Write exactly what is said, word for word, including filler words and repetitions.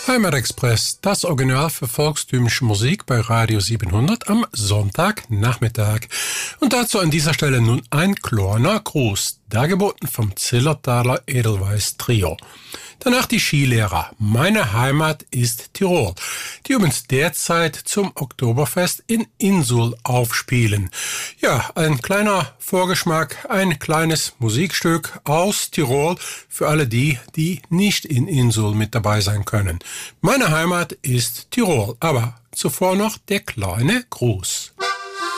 Heimatexpress, das Original für volkstümliche Musik bei Radio siebenhundert am Sonntagnachmittag. Und dazu an dieser Stelle nun ein kleiner Gruß, dargeboten vom Zillertaler Edelweiss Trio. Danach die Skilehrer. Meine Heimat ist Tirol, die übrigens derzeit zum Oktoberfest in Insul aufspielen. Ja, ein kleiner Vorgeschmack, ein kleines Musikstück aus Tirol für alle die, die nicht in Insul mit dabei sein können. Meine Heimat ist Tirol, aber zuvor noch der kleine Gruß.